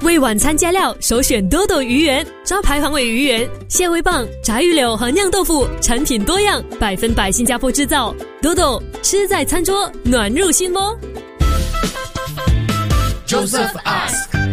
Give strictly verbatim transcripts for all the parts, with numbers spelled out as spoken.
为晚餐加料，首选多多鱼圆，招牌黄尾鱼圆、蟹味棒、炸鱼柳和酿豆腐，产品多样，百分百新加坡制造。多多吃在餐桌，暖入心窝。 Joseph ask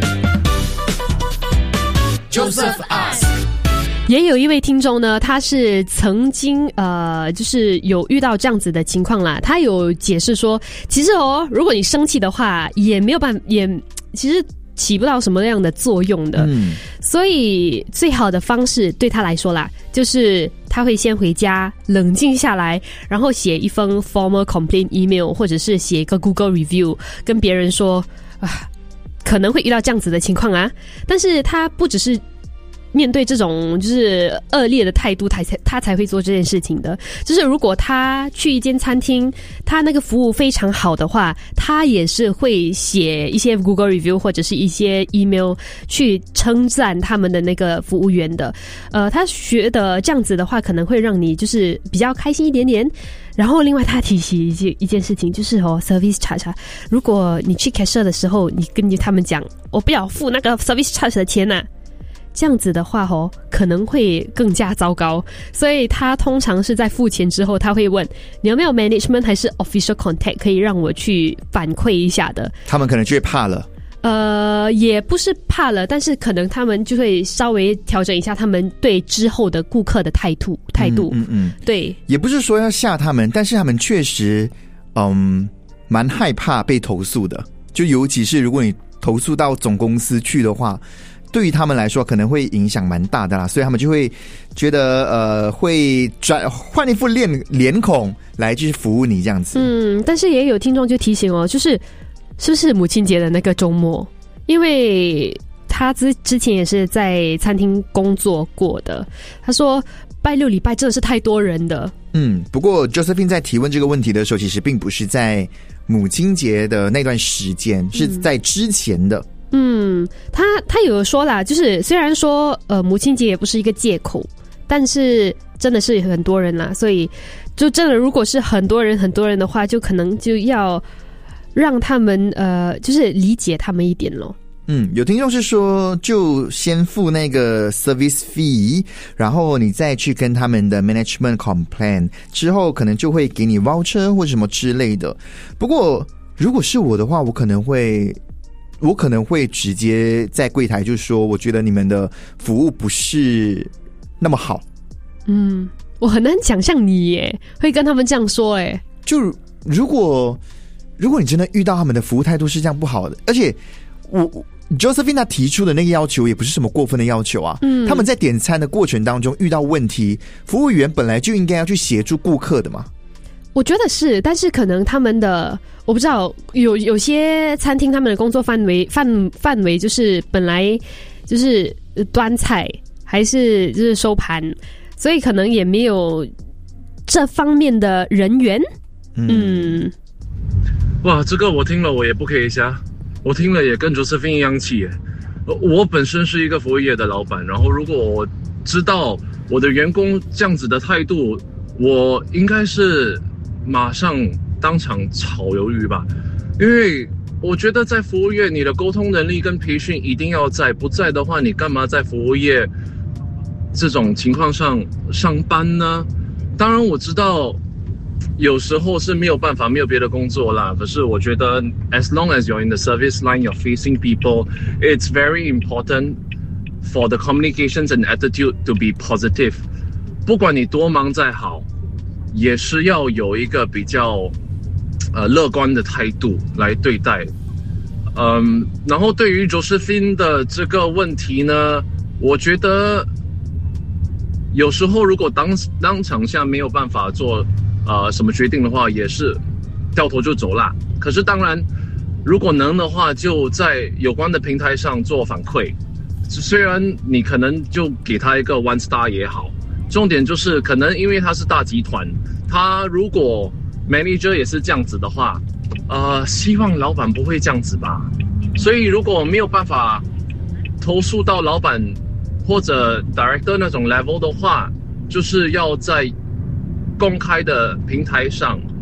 Joseph ask 也有一位听众呢，他是曾经呃，就是有遇到这样子的情况啦。他有解释说，其实哦，如果你生气的话，也没有办法，也其实起不到什么样的作用的。嗯，所以最好的方式对他来说啦，就是他会先回家冷静下来，然后写一封 formal complaint email， 或者是写一个 Google review， 跟别人说啊，可能会遇到这样子的情况啊。但是他不只是面对这种就是恶劣的态度，他才他才会做这件事情的。就是如果他去一间餐厅，他那个服务非常好的话，他也是会写一些 Google review 或者是一些 email 去称赞他们的那个服务员的。呃，他觉得这样子的话，可能会让你就是比较开心一点点。然后另外他提起一件一件事情，就是哦 service charge， 如果你去 cashier 的时候，你跟他们讲，我不要付那个 service charge 的钱啊。这样子的话哦，可能会更加糟糕。所以他通常是在付钱之后，他会问你有没有 management 还是 official contact 可以让我去反馈一下的。 他们可能就会怕了。 呃，也不是怕了，但是可能他们就会稍微调整一下他们对之后的顾客的态度态度。嗯 嗯, 嗯，对， 也不是说要吓他们，但是他们确实嗯蛮害怕被投诉的。就尤其是如果你投诉到总公司去的话，对于他们来说可能会影响蛮大的啦，所以他们就会觉得呃会转换一副脸脸孔来去服务你这样子。 嗯，但是也有听众就提醒哦，就是是不是母亲节的那个周末？因为他之之前也是在餐厅工作过的，他说拜六礼拜真的是太多人的。 嗯，不过 Josephine 在提问这个问题的时候，其实并不是在母亲节的那段时间，嗯，是在之前的。 嗯，他他有说啦，就是虽然说呃母亲节也不是一个借口，但是真的是很多人啦，所以就真的如果是很多人很多人的话，就可能就要让他们呃就是理解他们一点咯。 嗯，有听众是说就先付那个 service fee， 然后你再去跟他们的 management complain， 之后可能就会给你 voucher 或什么之类的。不过如果是我的话，我可能会我可能会直接在柜台就说我觉得你们的服务不是那么好。 嗯，我很难想象你耶会跟他们这样说耶。 就如果如果你真的遇到他们的服务态度是这样不好的，而且我Josephine 提出的那个要求也不是什么过分的要求啊。嗯，他们在点餐的过程当中遇到问题，服务员本来就应该要去协助顾客的嘛。 我觉得是，但是可能他们的我不知道，有有些餐厅他们的工作范围范范围就是本来就是端菜还是就是收盘，所以可能也没有这方面的人员。嗯，嗯哇，这个我听了我也不可以瞎，我听了也跟 Josephine 一样气耶。我本身是一个服务业的老板，然后如果我知道我的员工这样子的态度，我应该是马上当场炒鱿鱼吧。因为我觉得在服务业你的沟通能力跟培训一定要在，不在的话你干嘛在服务业这种情况上上班呢？当然我知道有时候是没有办法，没有别的工作啦，可是我觉得 as long as you're in the service line, you're facing people, it's very important for the communications and attitude to be positive. 不管你多忙再好，也是要有一个比较呃乐观的态度来对待。嗯，然后对于 Josephine 的这个问题呢，我觉得有时候如果当当场下没有办法做呃什么决定的话，也是掉头就走啦。可是当然如果能的话，就在有关的平台上做反馈，虽然你可能就给他一个 one star 也好，重点就是可能因为他是大集团，他如果 manager 也是这样子的话，呃，希望老板不会这样子吧。所以如果没有办法投诉到老板或者 director 那种 level 的话，就是要在公开的平台上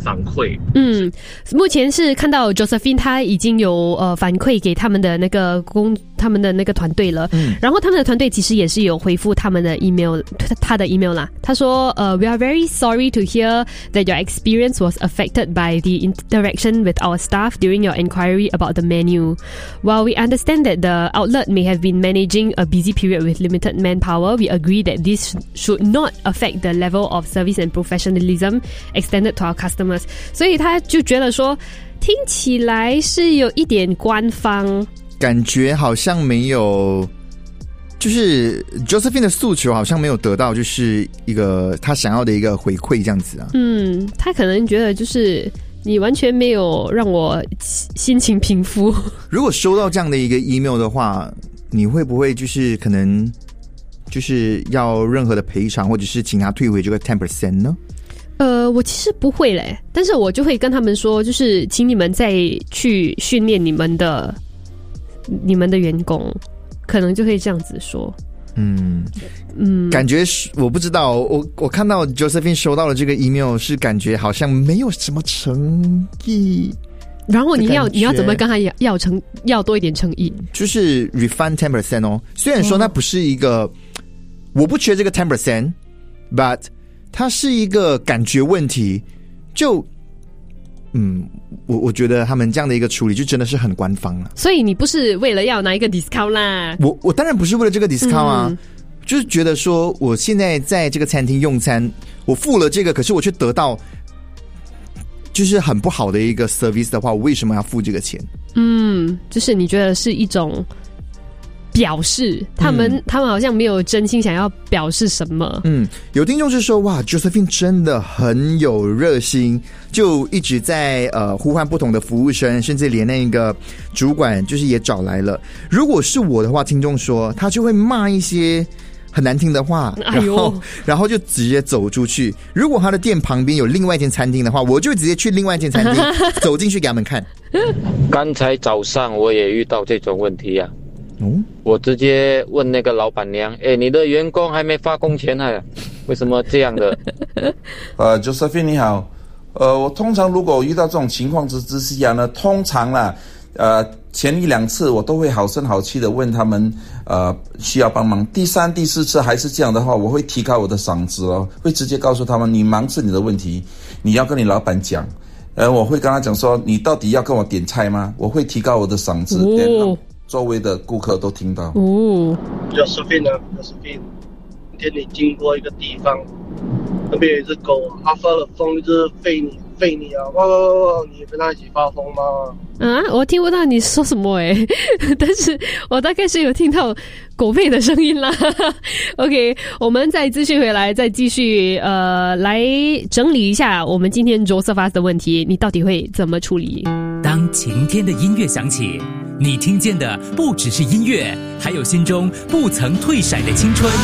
反馈。 嗯，目前是看到 Josephine 他已经有呃反馈给他们的那个工他们的那个团队了，嗯，然后他们的团队其实也是有回复他们的 email 他的 email 啦，他说呃 We are very sorry to hear that your experience was affected by the interaction with our staff during your inquiry about the menu. While we understand that the outlet may have been managing a busy period with limited manpower, we agree that this should not affect the level of service and professionalism extended to our customers. 所以他就觉得说听起来是有一点官方， 感觉好像没有，就是 Josephine 的诉求好像没有得到就是一个他想要的一个回馈这样子啊。 嗯，他可能觉得就是你完全没有让我心情平复。 如果收到这样的一个 email 的话，你会不会就是可能就是要任何的赔偿，或者是请他退回这个 百分之十 呢？ 呃，我其实不会嘞，但是我就会跟他们说，就是请你们再去训练你们的你们的员工，可能就会这样子说。 嗯嗯， 感觉我不知道，我我看到 Josephine 收到了这个 email， 是感觉好像没有什么诚意。 然后你要你要怎么跟他要要诚要多一点诚意？ 就是 refund 百分之十 哦，虽然说那不是一个，哦、我不缺这个 百分之十 ，but 它是一个感觉问题，就嗯，我我觉得他们这样的一个处理就真的是很官方了。 所以你不是为了要拿一个 discount 啦？ 我我当然不是为了这个 discount 啊，嗯、就是觉得说我现在在这个餐厅用餐，我付了这个，可是我却得到就是很不好的一个 service 的话，我为什么要付这个钱？嗯， 就是你觉得是一种表示，他们、嗯、他们好像没有真心想要表示什么。嗯， 有听众是说，哇 ，Josephine 真的很有热心，就一直在呃呼唤不同的服务生，甚至连那个主管就是也找来了。如果是我的话，听众说他就会骂一些很难听的话，然后、哎、然后就直接走出去。如果他的店旁边有另外一间餐厅的话，我就直接去另外一间餐厅走进去给他们看。 刚才早上我也遇到这种问题啊。 嗯， 我直接问那个老板娘，哎，你的员工还没发工钱啊？为什么这样的？ 呃 ，Josephine 你好，呃，我通常如果遇到这种情况之之下呢，通常啦，呃，前一两次我都会好声好气的问他们，呃，需要帮忙。第三、第四次还是这样的话，我会提高我的嗓子哦，会直接告诉他们，你忙是你的问题，你要跟你老板讲。呃，我会跟他讲说，你到底要跟我点菜吗？我会提高我的嗓子。哦，周围的顾客都听到。 哦 ，Josephine 啊 ，Josephine， 今天你经过一个地方，那边有一只狗，它发了疯，一直吠你，吠你啊！哇哇哇！你跟它一起发疯吗？ 啊，我听不到你说什么诶，但是我大概是有听到狗吠的声音啦。OK， 我们再继续回来，再继续呃来整理一下我们今天 Josephine 的问题，你到底会怎么处理？ 当晴天的音乐响起，你听见的不只是音乐，还有心中不曾退闪的青春。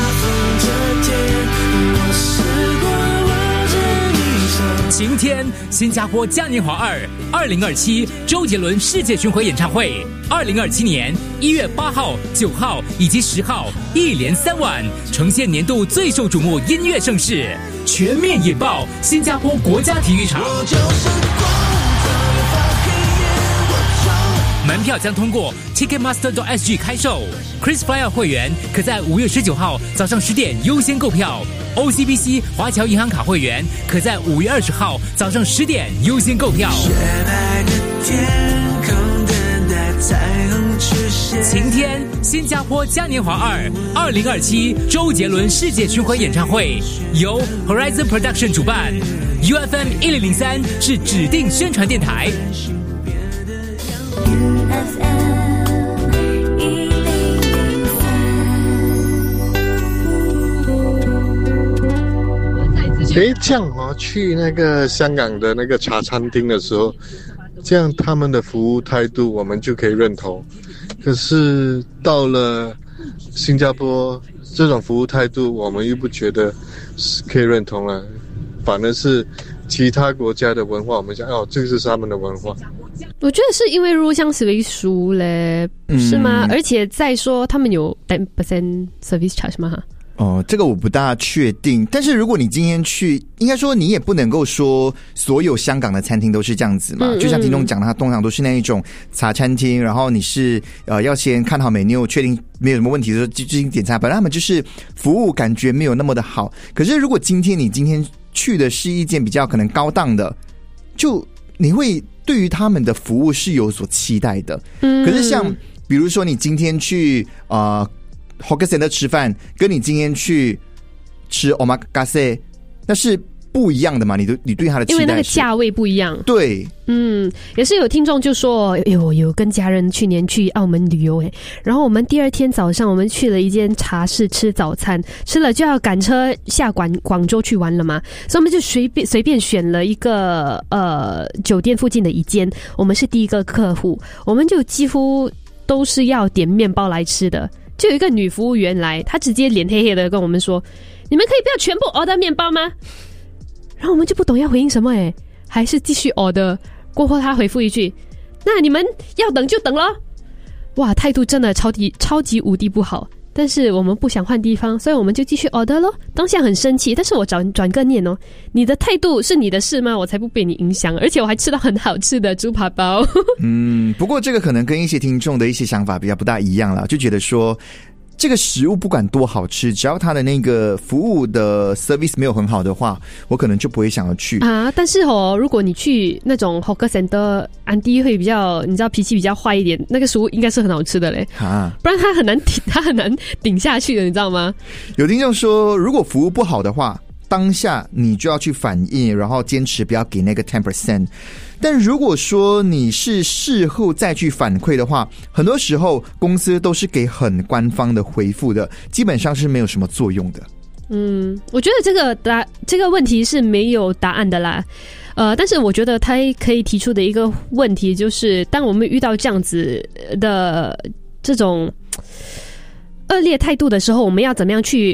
晴天，新加坡嘉年华二二零二七周杰伦世界巡回演唱会，二零二七年一月八号、九号以及十号，一连三晚，呈现年度最受瞩目音乐盛事，全面引爆新加坡国家体育场。门票将通过 Ticketmaster 点 S G 开售 ，KrisFlyer 会员可在五月十九号早上十点优先购票 ，O C B C 华侨银行卡会员可在五月二十号早上十点优先购票。晴天，新加坡嘉年华二二零二七周杰伦世界巡回演唱会由 Horizon Production 主办 ，U F M 一零零三是指定宣传电台。 诶，这样哦，去那个香港的那个茶餐厅的时候，这样他们的服务态度我们就可以认同。可是到了新加坡，这种服务态度我们又不觉得可以认同了，反而是其他国家的文化，我们想哦，这个是他们的文化。 我觉得是因为入乡随俗嘞，是吗？嗯、而且再说他们有 百分之十 service charge 吗？ 哦，这个我不大确定。但是如果你今天去，应该说你也不能够说所有香港的餐厅都是这样子嘛。嗯嗯就像金钟讲的，它通常都是那一种茶餐厅，然后你是呃要先看好 menu， 确定没有什么问题的时候就进行点餐。本来他们就是服务感觉没有那么的好。可是如果今天你今天去的是一间比较可能高档的，就你会对于他们的服务是有所期待的。嗯，可是像比如说你今天去呃。Hawker Center 吃饭，跟你今天去吃 Omakase 那是不一样的嘛？你你对它的期待是， 因为那个价位不一样。 对， 嗯，也是有听众就说，有有跟家人去年去澳门旅游诶，然后我们第二天早上我们去了一间茶室吃早餐，吃了就要赶车下广广州去玩了嘛，所以我们就随便随便选了一个呃酒店附近的一间，我们是第一个客户，我们就几乎都是要点面包来吃的。就有一个女服务员来，她直接脸黑黑的跟我们说：“你们可以不要全部 order 面包吗？”然后我们就不懂要回应什么诶，还是继续 order。过后她回复一句：“那你们要等就等咯。”哇，态度真的超级超级无敌不好。但是我们不想换地方，所以我们就继续 order 咯。当下很生气，但是我转转个念哦，你的态度是你的事吗？我才不被你影响，而且我还吃到很好吃的猪扒包。 嗯，不过这个可能跟一些听众的一些想法比较不大一样啦，就觉得说这个食物不管多好吃，只要它的那个服务的 service 没有很好的话，我可能就不会想要去啊。但是哦，如果你去那种 Hawker Center， 安迪会比较，你知道脾气比较坏一点，那个食物应该是很好吃的嘞啊，不然他很难顶，他很难顶下去的，你知道吗？ 有听众说，如果服务不好的话，当下你就要去反应，然后坚持不要给那个 百分之十。但如果说你是事后再去反馈的话，很多时候公司都是给很官方的回复的，基本上是没有什么作用的。 嗯，我觉得这个答这个问题是没有答案的啦。呃，但是我觉得他可以提出的一个问题就是，当我们遇到这样子的这种恶劣态度的时候，我们要怎么样去，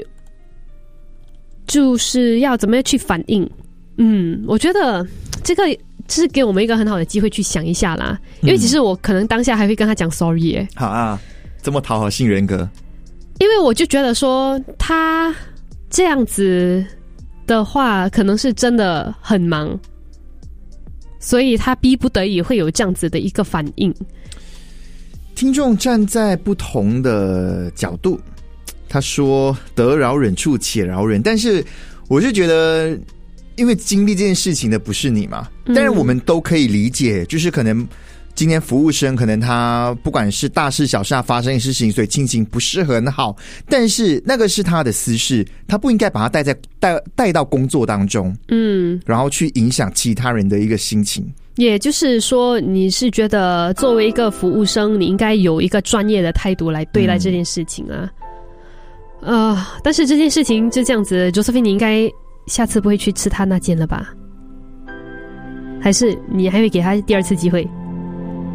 就是要怎么样去反应？嗯，我觉得这个是给我们一个很好的机会去想一下啦，因为其实我可能当下还会跟他讲 sorry 耶。 好啊，这么讨好性人格。 因为我就觉得说他这样子的话，可能是真的很忙，所以他逼不得已会有这样子的一个反应。 听众站在不同的角度，他说得饶人处且饶人，但是我就觉得因为经历这件事情的不是你嘛，当然我们都可以理解，就是可能今天服务生可能他不管是大事小事发生的事情，所以心情不是很好，但是那个是他的私事，他不应该把它带在带带到工作当中，嗯，然后去影响其他人的一个心情。 也就是说，你是觉得作为一个服务生，你应该有一个专业的态度来对待这件事情啊。嗯、呃，但是这件事情就这样子 ，Josephine， 你应该下次不会去吃他那间了吧？还是你还会给他第二次机会？